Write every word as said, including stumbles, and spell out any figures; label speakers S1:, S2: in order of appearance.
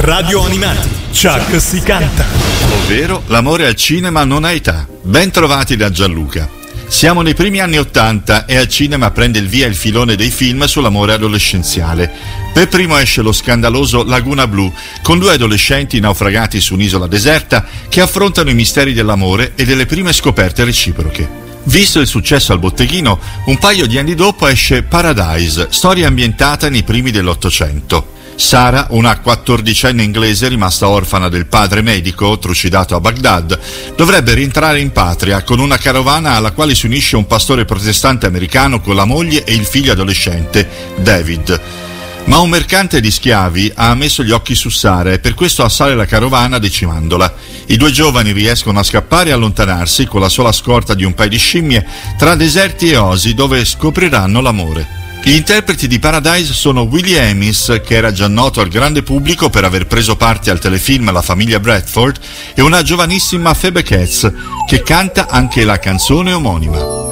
S1: Radio Animati, Chuck si canta.
S2: Ovvero l'amore al cinema non ha età. Ben trovati da Gianluca. Siamo nei primi anni Ottanta e al cinema prende il via il filone dei film sull'amore adolescenziale. Per primo esce lo scandaloso Laguna Blu, con due adolescenti naufragati su un'isola deserta che affrontano i misteri dell'amore e delle prime scoperte reciproche. Visto il successo al botteghino, un paio di anni dopo esce Paradise, storia ambientata nei primi dell'Ottocento. Sara, una quattordicenne inglese rimasta orfana del padre medico, trucidato a Baghdad, dovrebbe rientrare in patria con una carovana alla quale si unisce un pastore protestante americano con la moglie e il figlio adolescente, David. Ma un mercante di schiavi ha messo gli occhi su Sara e per questo assale la carovana decimandola. I due giovani riescono a scappare e allontanarsi con la sola scorta di un paio di scimmie tra deserti e osi dove scopriranno l'amore. Gli interpreti di Paradise sono Willie Amis, che era già noto al grande pubblico per aver preso parte al telefilm La famiglia Bradford, e una giovanissima Phoebe Cates, che canta anche la canzone omonima.